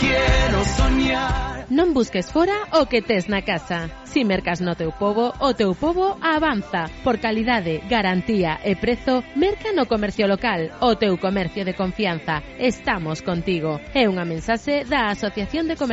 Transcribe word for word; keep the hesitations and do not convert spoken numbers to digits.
quiero soñar. Non busques fora o que tes na casa. Si mercas no teu pobo, o teu pobo avanza. Por calidade, garantía e prezo, merca no comercio local, o teu comercio de confianza. Estamos contigo. É unha mensaxe da Asociación de Comercio